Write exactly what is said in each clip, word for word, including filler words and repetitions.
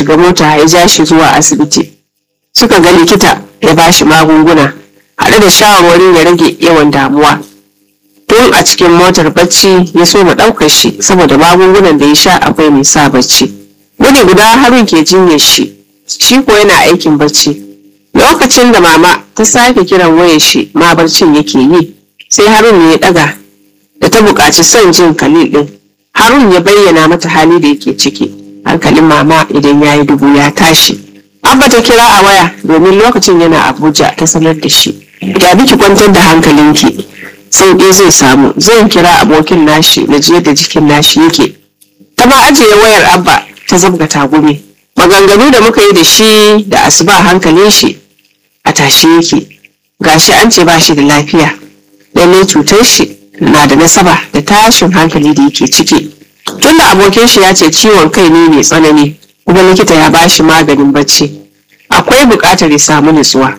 shiga mota ya ja shi zuwa asibiti. Suka ga likita ya ba shi magunguna haɗe da shawarwarin ya rage yawan damuwa. Tun a cikin motar bacci ya so ma ɗaukar shi saboda magungunan da ya sha akwai mai sa bacci. Wani guda Harun ke jinyar shi, shi ko yana aikin bacci. Lokacin da mama ta sake kiran wayar shi ma barcin yake yi, sai Harun ne ya ɗaga da ta buƙaci son jin Khalil ɗin. Harun ya bayyana mata hali da yake ciki. Hankalin mama idan ya yi dubu ya tashi. Abba ta kira a waya domin lokacin yana Abuja ta sanar da shi. Ya biki kwantar da hankalinki, sauƙi zai samu. Zan kira abokin nashi na je da jikin nashi yake. Ta ma ajiye wayar Abba ta zabga tagumi. Maganganu da muka yi da shi da asuba hankalin shi a tashi yake. Gashi an ce ba shi da lafiya. Lalle cutar shi na da nasaba da tashin hankali da yake ciki. Tunda abokin shi ya ce ciwon kai ne mai tsanani kuma likita ya bashi maganin bacci, akwai buƙatar ya samu nutsuwa.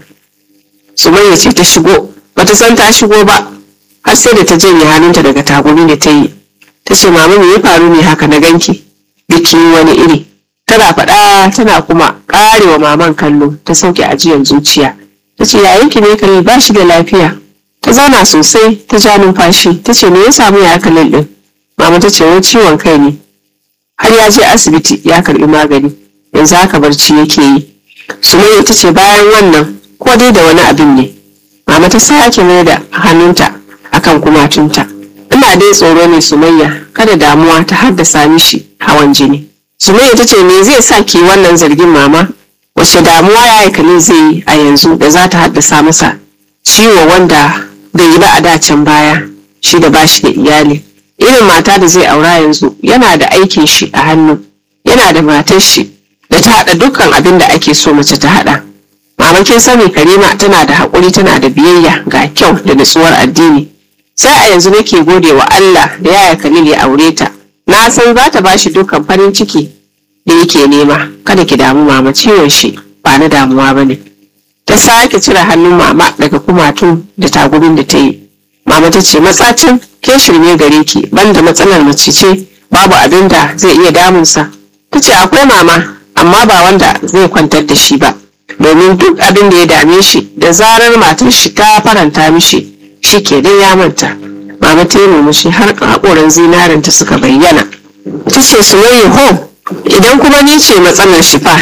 Sumayya ce ta shigo, bata san ta shigo ba har sai da ta janye hannunta daga tagumi da ta yi. Ta ce mama me ya faru ne haka na ganki biki wani iri. Tana faɗa tana kuma ƙarewa maman kallo ta sauke ajiyar zuciya. Ta ce yayinki ne Khalil ba shi da lafiya. Ta zauna sosai ta ja numfashi ta ce me ya samu ya Khalil ɗin. Mama ta ce wani ciwon kai ne. Har ya je asibiti ya karɓi magani. Yanzu haka barci yake yi. Sumayya ta ce bayan wannan ko dai da wani abin ne. Mama ta sake mai da hannunta akan kumatunta. Ina dai tsoro ne Sumayya kada damuwa ta haddasa mishi hawan jini. Sumayya ta ce me zai sa ki wannan zargin mama? Wace damuwa ya yi Khalil zai yi a yanzu da za ta haddasa masa ciwo wanda bai yi ba a dacen baya, shi da bashi da iyali. Irin mata da zai aura yanzu yana da aikin shi a hannu, yana da matar shi da ta haɗa dukkan abin da ake so mace ta haɗa. Mama kin sani Karima tana da haƙuri, tana da biyayya ga kyau da nutsuwar addini. Sai a yanzu nake gode wa Allah da yaya Khalil ya aure ta. Na san za ta bashi dukkan farin ciki da yake nema. Kada ki damu mama, ciwon shi ba na damuwa bane. Ta sake cire hannun mama daga kumatun da tagurin da ta yi. Mama ta ce matsacin ke shirme gare ki, banda matsalar mace ce babu abin da zai iya damunsa. Ta ce akwai mama amma ba wanda zai kwantar da shi ba, domin duk abin da ya dame shi da zarar matar shi ta faranta mishi shi ke dai ya manta. Mama ta yi murmushi har haƙoran zinarinta suka bayyana. Ta ce Sumayya ho, idan kuma ni ce matsalar shi fa,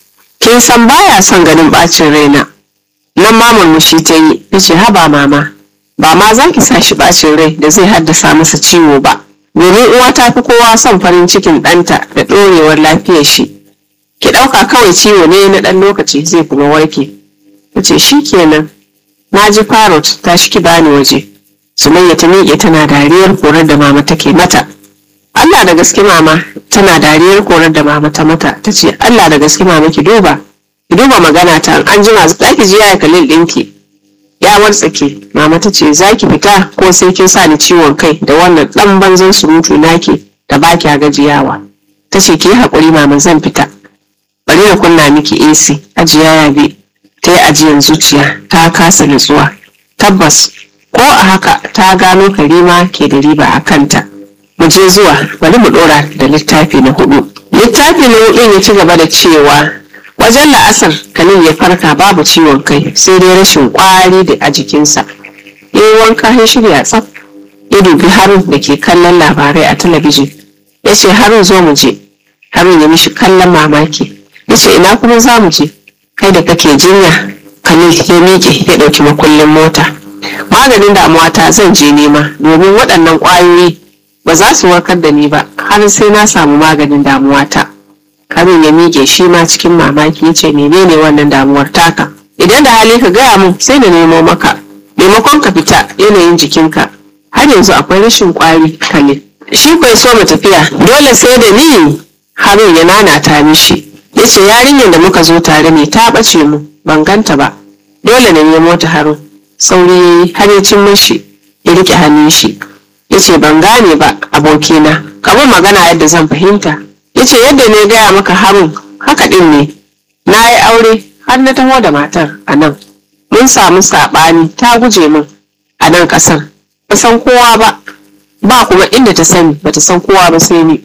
kin san baya son ganin bacin raina. Nan ma murmushi ta yi, ta ce haba mama, ba ma za ki sa shi bacin rai da zai haddasa masa ciwo ba. Domin uwa ta fi kowa son farin cikin ɗanta da ɗorewar lafiyar shi. Ki ɗauka kawai ciwo ne na ɗan lokaci zai kuma warke. Ta ce shi kenan, na ji parrot ta shi ki bani waje. Sumayya ta miƙe tana dariyar korar da mama take mata. Allah da gaske mama, tana dariyar korar da mama ta mata. Ta ce Allah da gaske mama ki duba, ki duba magana ta, an jima za ki ji yaya Khalil ɗinki ya wartsake. Mama ta ce za ki fita ko sai kin sa ni ciwon kai da wannan ɗan banzan surutu naki da ba ki gajiyawa. Ta ce ki yi haƙuri mama, zan fita. Bari na kunna miki A C. Ajiya ya bi ta yi ajiyar zuciya, ta kasa nutsuwa. Tabbas ko a haka ta gano Karima ke da riba a kanta. Mu je zuwa, bari mu ɗora da littafi na hudu. Littafi na hudu ya ci gaba da cewa wajen la'asar Khalil ya farka babu ciwon kai sai dai rashin kwari da a jikinsa. Ya yi wanka ya shirya tsaf, ya dubi Harun da ke kallon labarai a talabijin. Ya ce Harun zo mu je. Harun ya mishi kallon mamaki. Ya ce ina kuma za mu je? Kai da kake jinya. Khalil ya miƙe ya ɗauki makullin mota. Maganin damuwa ta zan je nema domin waɗannan ƙwayoyi ba za su warkar da ni ba har sai na samu maganin damuwa ta. Kamin ya miƙe shi ma cikin mamaki ya ce menene wannan damuwar taka? Idan da hali ka gaya mun sai na nemo maka. Maimakon ka fita yanayin jikinka har yanzu akwai rashin ƙwari Khalil. Shi bai so mu tafiya dole sai da ni. Harun ya nanata mishi. Ya ce yarinyar da muka zo tare ne ta ɓace mu, ban ganta ba. Dole na nemo ta Harun. Sauri ya yi har ya cin mashi ya riƙe hannun shi. Ya ce ban gane ba abokina, kamar magana yadda zan fahimta. Ya ce yadda ne gaya maka Harun haka ɗin ne. Na yi aure har na taho da matar a nan. Mun samu saɓani ta guje min a nan ƙasar. Ba san kowa ba, ba kuma inda ta sani ba ta san kowa ba sai ni.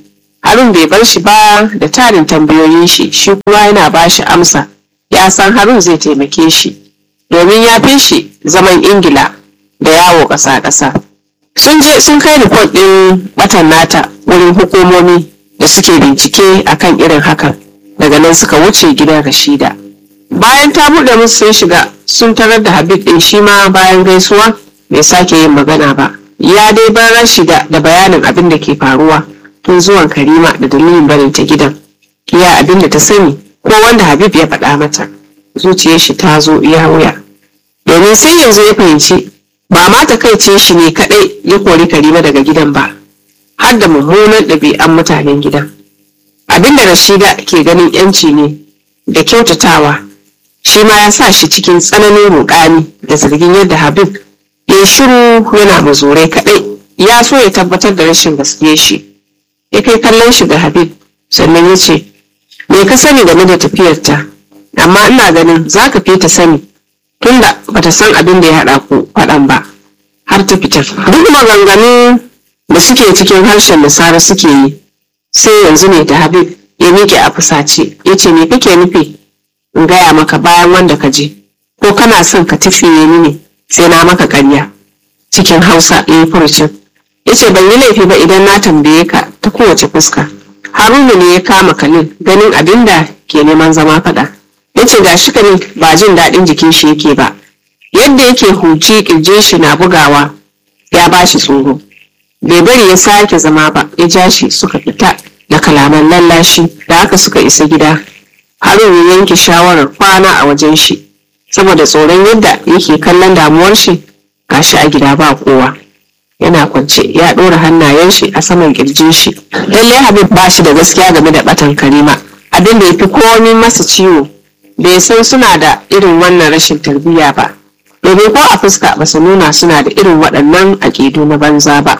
Harun bai bar shi ba da tarin tambayoyin shi, shi kuma yana ba shi amsa. Ya san Harun zai taimake shi domin ya fi shi zaman Ingila da yawo ƙasa-ƙasa. Sun je sun kai report ɗin batan nata wurin hukumomi da suke bincike akan irin hakan. Daga nan suka wuce gidan Rashida. Bayan ta buɗe musu sun shiga, sun tarar da Habib ɗin shi ma bayan gaisuwa bai sake yin magana ba. Ya dai bar Rashida da bayanin abin da ke faruwa tun zuwan Karima da dalilin barin ta gidan. Iya abin da ta sani ko wanda Habib ya faɗa mata. Zuciyar shi ta zo iya wuya. Domin sai yanzu ya fahimci ba ma takaicin shi ne kaɗai ya kori Karima daga gidan ba, har da mummunan ɗabi'an mutanen gidan. Abin da Rashida ke ganin yanci ne da kyautatawa, shi ma ya sa shi cikin tsananin ruɗani da zargin yadda Habib ya yi shiru yana mazurai kaɗai. Ya so ya tabbatar da rashin gaskiyar shi. Ya kai kallon shi ga Habib sannan ya ce, me ka sani game da tafiyarta? Amma ina ganin za ka fi ta sani tunda bata san abin da ya haɗa ku faɗan ba har ta fitar. Duk maganganu da suke cikin harshen Nasara suke yi, sai yanzu ne da Habib ya miƙe a fusace ya ce, me kake nufi in gaya maka bayan wanda ka je, ko kana son ka tafiye ni ne sai na maka ƙarya? Cikin Hausa ya yi furucin. Ya ce, ban yi laifi ba idan na tambaye ka ta kowace fuska. Haruna ne ya kama Khalil ganin abin da ke neman zama faɗa. Ya ce, gashi Khalil ba jin daɗin jikin shi yake ba, yadda yake huci ƙirjin shi na bugawa ya ba shi tsoro. Bai bari ya sake zama ba, ya ja shi suka fita da kalaman lallashi. Da haka suka isa gida, Harun ya yanke shawarar kwana a wajen shi saboda tsoron yadda yake kallon damuwar shi. Gashi a gida ba kowa, yana kwance ya ɗora hannayen shi a saman kirjin shi. Lallai Habib ba shi da gaskiya game da batan Karima. Abin da ya fi komi masa ciwo, bai san suna da irin wannan rashin tarbiyya ba, domin ko a fuska ba su nuna suna da irin waɗannan aƙidu na banza ba.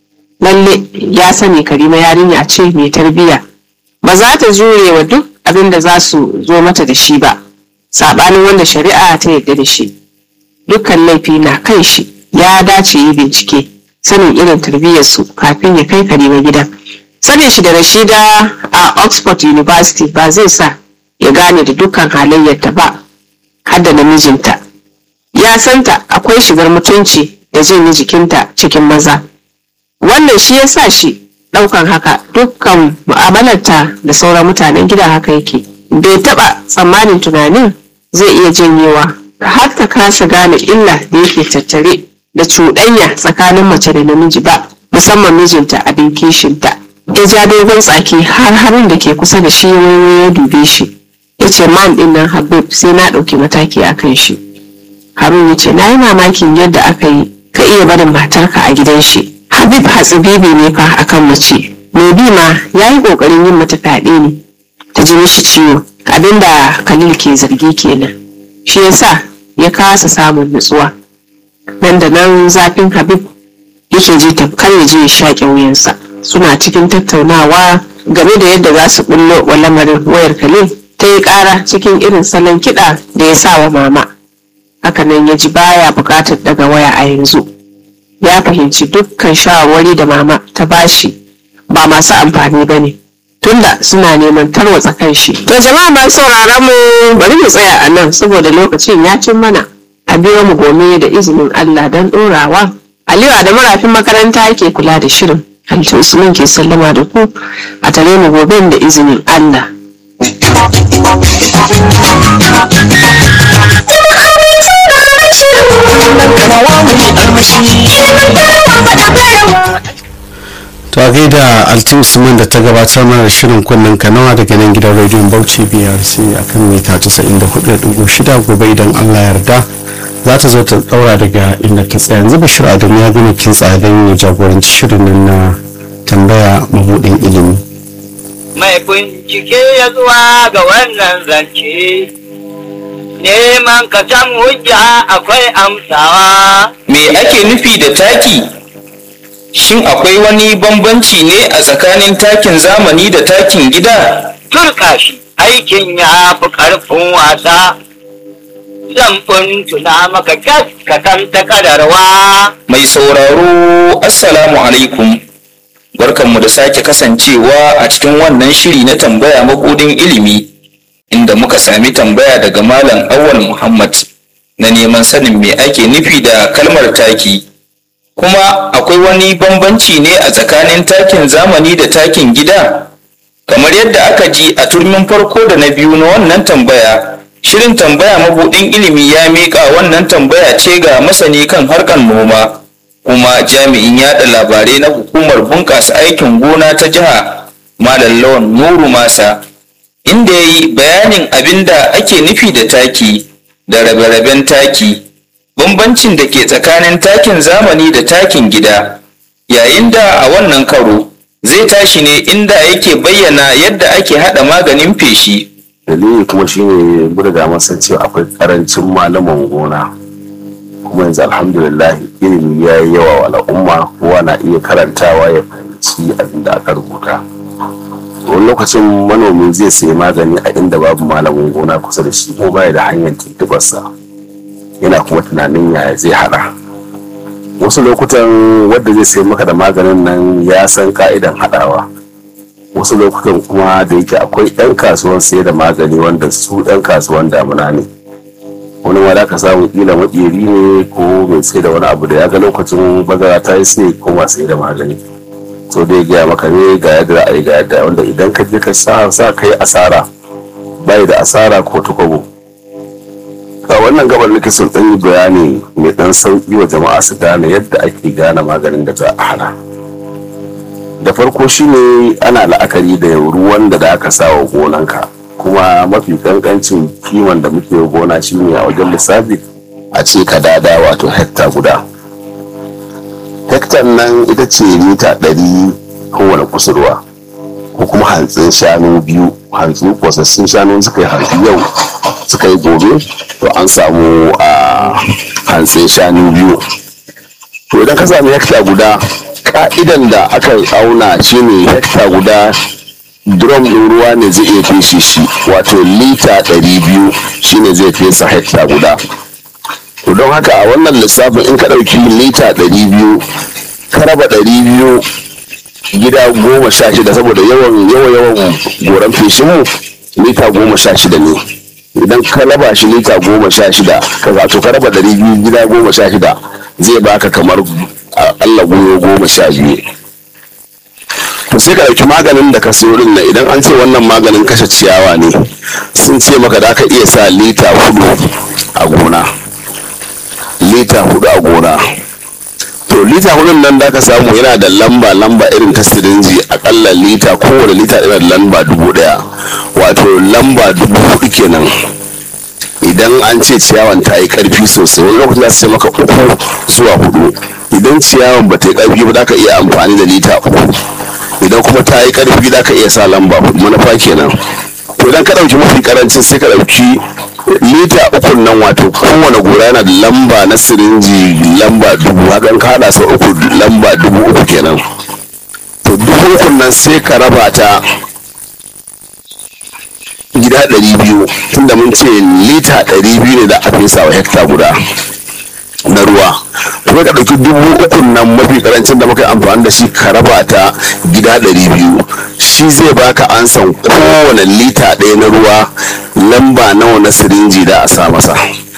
Lalle ya sani Karima yarinya ce mai tarbiyya, ba za ta jure wa duk abin da za su zo mata da shi ba, saɓanin wanda shari'a ta yarda da shi. Dukkan laifi na kai shi, ya dace yi bincike, sanin irin tarbiyyarsu kafin ya kai Karima gida. Sanin shi da Rashida a Oxford University ba zai sa ya gane da dukkan halayyarta ba, har da namijinta. Ya santa akwai shigar mutunci da jin jikinta cikin maza. Wannan shi ya sa shi ɗaukan haka. Dukkan mu'amalarta da sauran mutanen gida haka yake. Bai taɓa tsammanin tunanin zai iya janyewa har ta kasa gane illa da yake tattare da cuɗanya tsakanin mace da namiji ba, musamman mijinta abin kishinta. Ya ja dogon tsaki har harin da ke kusa da shi ya dube shi. Ya ce, man ɗin nan Habib sai na ɗauki mataki a kan shi. Harun ya ce, na yi mamakin yadda aka yi ka iya barin matarka a gidan shi. Habib hatsibibi ne fa akan mace. Mai bi ma ya yi ƙoƙarin yin mata fyaɗe ne ta ji mishi ciwo, abinda Khalil ke zargi kenan. Shi yasa ya kasa samun nutsuwa. Nan da nan zafin Habib yake ji tamkar ya je ya shaƙe wuyansa. Suna cikin tattaunawa game da yadda za su bullo wa lamarin, wayar Khalil ta yi ƙara cikin irin salon kiɗa da ya sa wa mama. Hakanan ya ji baya buƙatar daga waya a yanzu. Ya fahimci dukkan shawarwari da mama ta bashi ba masu amfani ba ne, tunda suna neman tarwatsa kan shi. To jama'a masu sauraron mu, bari mu tsaya a nan saboda lokacin ya cin mana. A biyo mu gobe da izinin Allah don ɗorawa. Aliyu da marafin makaranta yake kula da shirin. Halittu Usman ke sallama da ku, a tare mu gobe da izinin Allah. To a gaida Alti Usman da ta gabatar mana shirin kunnen kanawa daga nan gidan rediyon Bauchi B R C akan mita casa'in da hudu da ɗigo shida. Gobe idan Allah yarda za ta zo ta daura daga inda ta tsaya. Yanzu Bashir Adamu ya gina kin tsadan ya jagoranci shirin nan na tambaya mabudin ilimi. Mai bincike ya zuwa ga wannan zance, neman ka san hujja akwai amsawa. Me ake nufi da taki? Shin akwai wani bambanci ne a tsakanin takin zamani da takin gida? Turka shi aikin ya fi ƙarfin wasa, zan tuna maka gas ka san ta kadarwa. Mai sauraro, Assalamu alaikum. barkanmu da sake kasancewa a cikin wannan shiri na tambaya mabuɗin ilimi, inda muka sami tambaya daga Malam Awwal Muhammad na neman sanin me ake nufi da kalmar taki, kuma akwai wani bambanci ne a tsakanin takin zamani da takin gida? Kamar yadda aka ji a turmin farko da na biyu na wannan tambaya, shirin tambaya mabuɗin ilimi ya miƙa wannan tambaya ce ga masani kan harkar noma kuma jami'in yaɗa labarai na hukumar bunƙasa aikin gona ta jiha, Malam Lawan Nuru Masa, inda ya yi bayanin abin da ake nufi da taki da rabe-raben taki, bambancin da ke tsakanin takin zamani da takin gida, yayin da a wannan karo zai tashi ne inda yake bayyana yadda ake haɗa maganin feshi. Dalili kuma shine burga masa cewa akwai karancin malaman gona, kuma yanzu alhamdulillah ilimi ya yi yawa wa al'umma, kowa na iya karantawa ya fahimci abin da aka rubuta. Wani lokacin manomi zai sayi magani a inda babu malamin gona kusa da shi, ko baya da hanyar tuntubarsa, yana kuma tunanin yaya zai hada. Wasu lokutan wadda zai sayi maka da maganin nan ya san ka'idan hadawa, wasu lokutan kuma da yake akwai ɗan kasuwan sayar da magani wanda su ɗan kasuwan damuna ne, wani ma da ka samu kila maƙeri ne ko mai sai da wani abu da ya ga lokacin bazara ta yi sai koma sai da magani, so dai gaya maka ne ga yadda za a yi ga yadda, wanda idan ka je ka sa sa kai asara bai da asara ko tukwabo. a wannan gabar nake son ɗan yi bayani mai ɗan sauƙi wa jama'a su gane yadda ake gane maganin da za a hana. Da farko shine ana la'akari da ruwan da aka sa wa gonanka, kuma mafi kankancin kiwon da muke gona shine a wajen lissafi a ce ka dada wato hekta guda. Hektar nan ita ce mita ɗari kowane kusurwa, ko kuma hantsin shanu biyu. Hantsu kwasassun shanu suka yi hantsi yau suka yi gobe, to an samu a hantsin shanu biyu. To idan ka sami hekta guda, ka'idan da aka auna shine hekta guda drum ɗin ruwa ne zai iya feshe shi, wato lita ɗari biyu shine zai fesa hekta guda. To don haka a wannan lissafin in ka ɗauki lita ɗari biyu ka raba ɗari biyu gida goma sha shida, saboda yawan yawan yawan goran feshin mu lita goma sha shida ne. Idan ka raba shi lita goma sha shida, ka wato ka raba ɗari biyu gida goma sha shida zai baka kamar Allah goyo goma sha biyu. To sai ka ɗauki maganin da ka siyo din nan, idan an ce wannan maganin kashe ciyawa ne, sun ce maka da ka iya sa lita hudu a gona, lita hudu a gona. To lita hudun nan da ka samu yana da lamba lamba irin ta sirinji, akalla lita kowane lita yana da lamba dubu daya, wato lamba dubu hudu kenan. Idan an ce ciyawan ta yi karfi sosai, wani lokacin za su ce maka uku zuwa hudu. Idan ciyawan ba ta yi karfi ba za ka iya amfani da lita uku, idan kuma ta yi karfi za ka iya sa lamba hudu, manufa kenan. To idan ka ɗauki mafi karancin sai ka ɗauki lita ukun nan, wato kowane gora yana da lamba na sirinji lamba dubu, hakan ka haɗa sau uku lamba dubu uku kenan. To dubu ukun nan sai ka raba ta gida ɗari biyu, tunda mun ce lita ɗari biyu ne da a fesa wa hekta guda na ruwa. Kuma ka ɗauki dubu ukun nan mafi karancin da muka yi amfani da shi ka raba ta gida ɗari biyu, shi zai baka ansan kowane lita ɗaya na ruwa lamba nawa na sirinji da a sa masa.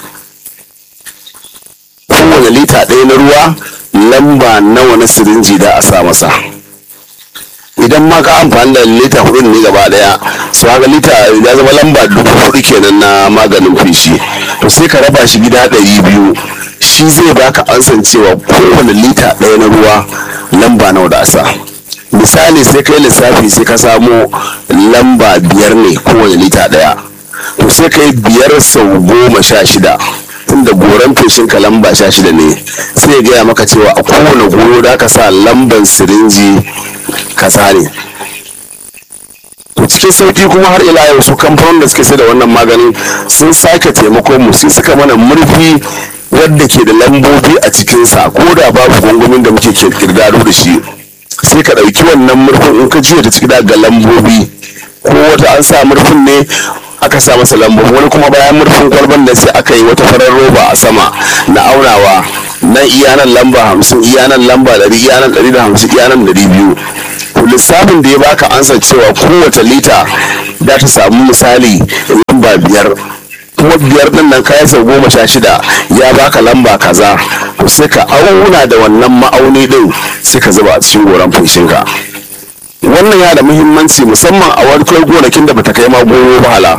Kowane lita ɗaya na ruwa lamba nawa na sirinji da a sa masa. Idan ma ka amfani da lita hudu ne gaba daya, su haka lita ya zama lamba dubu hudu kenan na maganin feshi. To sai ka raba shi gida ɗari biyu, shi zai baka ansan cewa kowane lita ɗaya na ruwa lamba nawa da asa. Misali sai kai lissafi sai ka samo lamba biyar ne kowane lita ɗaya, to sai kai biyar sau goma sha shida, tunda goran feshin ka lamba sha shida ne, sai ya gaya maka cewa a kowane goro da aka sa lamban sirinji kaza ne. To cikin sauki kuma har ila yau su kamfanin da suke sai da wannan maganin sun sake taimako mu, sai suka mana murfi wadda ke da lambobi a cikinsa, ko da babu gwangwamin da muke kirkirgaro da shi. Sai ka ɗauki wannan murfin in ka juya ta ciki ga lambobi, ko wata an sa murfin ne aka sa masa lambobi, wani kuma bayan murfin kwalban da sai aka yi wata farar roba a sama na aunawa, nan iya nan lamba hamsin, iya nan lamba ɗari, iya nan ɗari da hamsin, iya nan ɗari biyu. to lissafin da ya baka ansa cewa kowace lita za ta samu misali lamba biyar, kuma biyar din nan kayan sau goma sha shida ya baka lamba kaza, to sai ka auna da wannan ma'auni din sai ka zuba a cikin goran feshinka. Wannan ya da muhimmanci musamman a wani gonakin da bata kai ma goyo ba hala,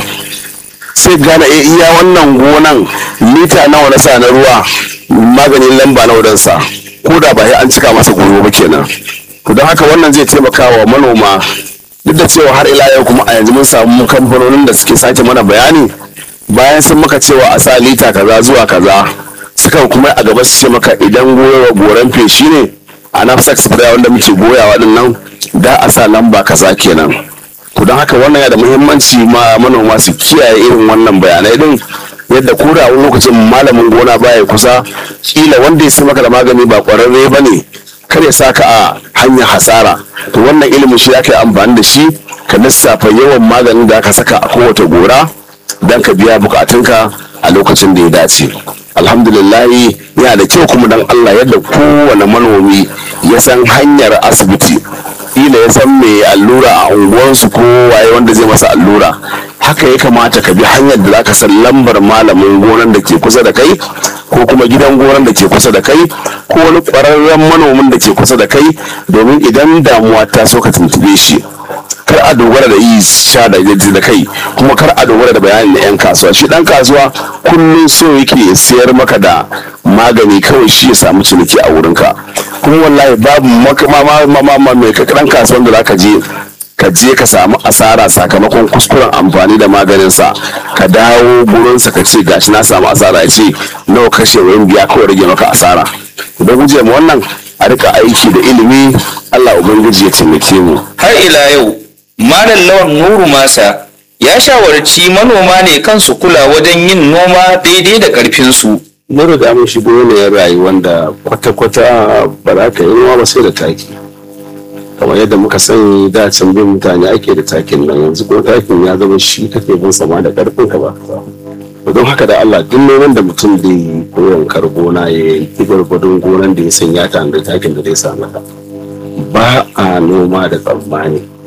sai gane eh iya wannan gonan lita nawa na sa na ruwa, maganin lamba na wadansa, ko da ba sai an cika masa goyo ba kenan. To don haka wannan zai taimaka wa manoma, duk da cewa har ila yau kuma a yanzu mun samu kamfanonin da suke sake mana bayani bayan sun maka cewa a sa lita kaza zuwa kaza, suka kuma a gaba su ce maka idan goyo goran feshi ne a nafsak spray wanda muke goyawa din nan da a sa lamba kaza kenan. To don haka wannan ya da muhimmanci ma manoma su kiyaye irin wannan bayanai din, yadda ko da wani lokacin malamin gona baya kusa, kila wanda ya sai maka da magani ba kwararre ba ne, kar ya saka a hanyar hasara. To wannan ilimin shi ake amfani da shi ka lissafa yawan maganin da aka saka a kowace gora don ka biya bukatunka a lokacin da ya dace. Alhamdulillahi yana da kyau kuma don Allah yadda kowane manomi ya san hanyar asibiti, kila ya san mai allura a unguwarsu ko waye wanda zai masa allura, haka ya kamata ka bi hanyar da zaka san lambar malamin gonan da ke kusa da kai, ko kuma gidan gonan da ke kusa da kai, ko wani ƙwararren manomin da ke kusa da kai, domin idan damuwa ta so ka tuntube shi. Kar a dogara da yi sha da da kai, kuma kar a dogara da bayanin da yan kasuwa. Shi dan kasuwa kullum so yake sayar maka da magani kawai shi ya samu ciniki a wurinka, kuma wallahi babu makama mai kakran kasuwan da zaka je ka je ka samu asara sakamakon kuskuren amfani da maganinsa, ka dawo gurinsa ka ce gashi na samu asara, ya ce nawa kashe wurin biya kawai rage maka asara. Don guje mu wannan a rika aiki da ilimi, Allah ubangiji ya taimake mu. Har ila yau Malam Lawan Nuru Masa ya shawarci manoma ne kansu kula wajen yin noma daidai da karfinsu. Mun riga mun shigo ne rayuwar da kwata-kwata ba za ka yi noma ba sai da taki. Kamar yadda muka sani da can bin mutane ake da takin nan, yanzu ko takin ya zama shi kake bin sama da karfin ka ba. Don haka da Allah duk noman da mutum da yi ko yankar gona ya yi gwargwadon gonan da ya sanya ta da takin da zai samu ta. Ba a noma da tsammani.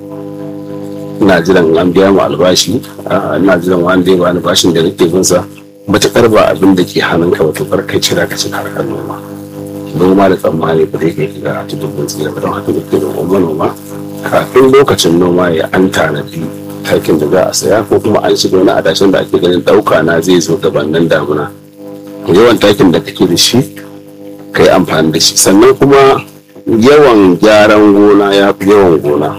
Ina jiran an biya mu albashi, ina jiran wanda ya bani bashin da nake bin sa, matuƙar ba abin da ke hannunka ba to kar kai cira ka ci harkar noma. Noma da tsammani ba zai kai ga tudun tsira ba, don haka da ke noma manoma kafin lokacin noma ya an tanadi takin da za a saya, ko kuma an shiga wani adashin da ake ganin ɗauka na zai zo gabanin damuna. Yawan takin da kake da shi ka yi amfani da shi, sannan kuma yawan gyaran gona ya fi yawan gona.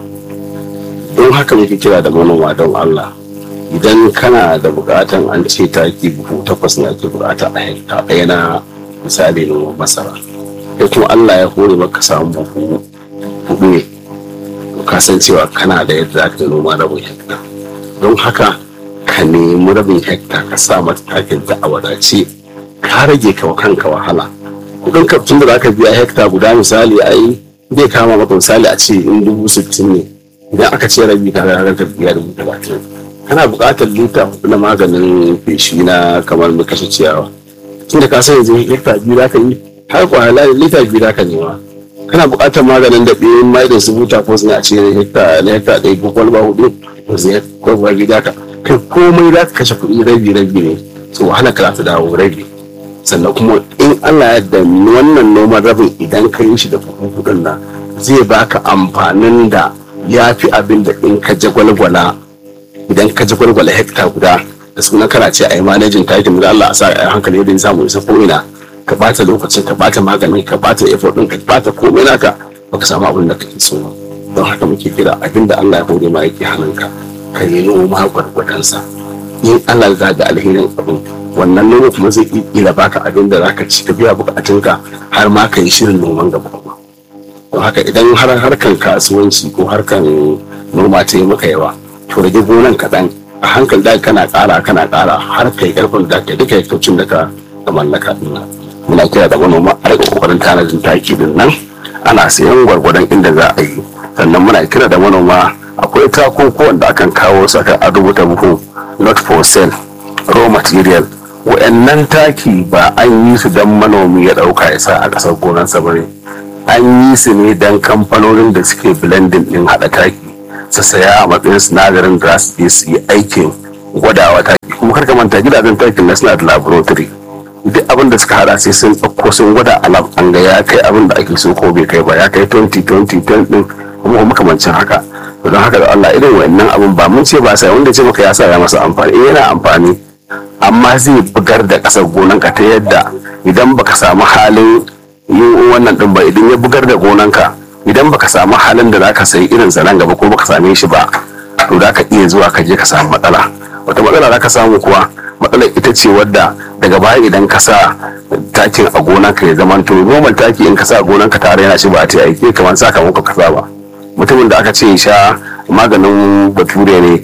Don haka muke kira da manoma don Allah, idan kana da bukatan an ce taki buhu takwas na ake bukata a hekta ɗaya na misali noman masara, ya kuma Allah ya hore maka samu buhu hudu ne, to kasancewa kana da yadda aka noma rabin hekta. Don haka ka nemi rabin hekta ka sa mata takin da a wadace, ka rage ka kanka wahala. Kudin kaftin da zaka biya hekta guda misali ai zai kama maka misali a ce in dubu sittin ne, idan aka ce rabi ka ga ka biya dubu talatin. Kana buƙatar lita na maganin feshi na kamar mai kashe ciyawa, tunda ka san yanzu hekta biyu za ka yi har kwala lita biyu za ka nema. Kana buƙatar maganin da ɗayan mai da su buta ko suna ce hekta na hekta ɗaya ko kwalba hudu ko zai kwalba biyu za ka kai komai za ka kashe kuɗi rabi rabi ne, so wahala ka za ta dawo rabi. Sannan kuma in Allah ya da wannan noman rabin idan ka yi shi da kuɗin nan zai baka amfanin da ya fi abin da in ka jagwalgwala idan ka ji gwalgwala hekta guda da suna kana ce a yi manajin takin da Allah a sa a hankali yadda ya samu isa ko'ina, ka bata lokacin ka bata magani ka bata effort ɗin ka bata komai naka baka samu abin da kake so. Don haka muke kira abin da Allah ya hore ma yake hannunka ka yi noma gwargwadonsa, in Allah ya ga alherin abin wannan noma kuma zai iya baka abin da zaka ci ka biya bukatunka har ma ka yi shirin noman gaba. Don haka idan har harkan kasuwanci ko harkan noma ta yi maka yawa, to rage gonan kaɗan a hankali da kana ƙara kana ƙara har kai ƙarfin da kai duka yaktocin da ka mallaka din nan. Muna kira da manoma a rika kokarin tanadin taki din nan, ana sayan gwargwadon inda za a yi. Sannan muna kira da manoma akwai takoko wanda akan kawo saka a rubuta buhu not for sale raw material. Wa'annan taki ba an yi su don manomi ya ɗauka ya sa a ƙasar gonarsa ba ne, an yi su ne don kamfanonin da suke blending din haɗa taki su saya a matsayin sinadarin da su je su yi aikin gwadawa taki. Kuma kar ka manta gidajen takin na suna da laboratory, duk abin da suka hada sai sun ɗauko sun gwada a lab an ga ya kai abin da ake so ko bai kai ba, ya kai twenty twenty ten din kuma makamancin haka. Don haka da Allah irin wannan abin ba mun ce ba sai wanda ce maka ya sa ya masa amfani, eh yana amfani amma zai bugar da ƙasar gonanka ta yadda idan baka samu halin yin wannan din ba, idan ya bugar da gonanka, idan baka samu halin da zaka sayi irin sa nan gaba ko baka same shi ba, to zaka iya zuwa ka je ka samu matsala. Wata matsala zaka samu kuwa matsalar ita ce wadda daga baya idan ka sa takin a gonanka ya zama to normal taki in ka sa gonanka tare yana shi ba ta aiki kamar sakamakon ka sa ba. Mutumin da aka ce sha maganin bature ne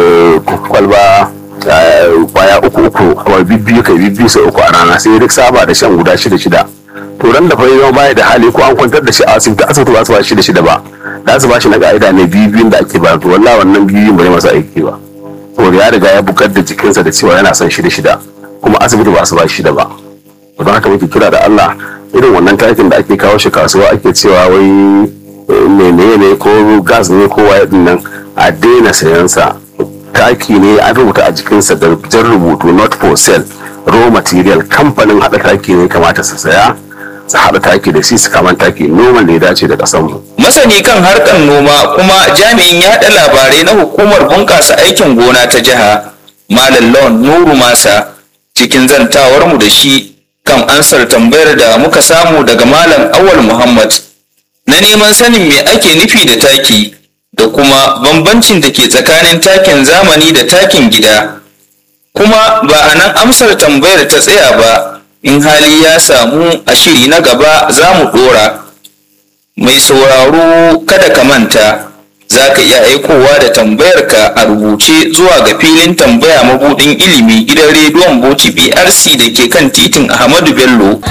kwalba kwaya uku uku a bibbiyu kai bibbiyu sai uku a rana, sai duk saba da shan guda shida shida. To ran da fa yau baya da hali ko an kwantar da shi a asibiti, asibiti ba su ba shi da shida ba, da su ba shi na ka'ida ne bibiyun da ake ba, to wallahi wannan bibiyun bai masa aiki ba. To ya riga ya bugar da jikinsa da cewa yana son shida shida, kuma asibiti ba su ba shi shida ba. Don haka muke kira da Allah irin wannan takin da ake kawo shi kasuwa ake cewa wai menene ne ko gas ne ko waye din nan, a daina sayan sa. Taki ne an rubuta a jikinsa da jan rubutu not for sale, raw material. Kamfanin hada taki ne kamata su saya su hada taki da shi su kaman taki noman da ya dace da kasan mu. Masani kan harkar noma kuma jami'in yaɗa labarai na hukumar bunƙasa aikin gona ta jiha Malam Lawan Nuru Masa cikin zantawar mu da shi kan ansar tambayar da muka samu daga Malam Awal Muhammad na neman sanin me ake nufi da taki da kuma bambancin da ke tsakanin takin zamani da takin gida. Kuma ba a nan amsar tambayar ta tsaya ba, in hali ya samu a shiri na gaba za mu ɗora. Mai sauraro kada ka manta, za ka iya aikowa da tambayarka a rubuce zuwa ga filin tambaya mabuɗin ilimi gidan rediyon Bauchi B R C da ke kan titin Ahmadu Bello.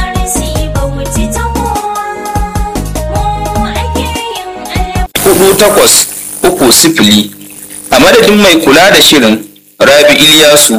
Hudu takwas uku sifili. A madadin mai kula da shirin Rabi Iliyasu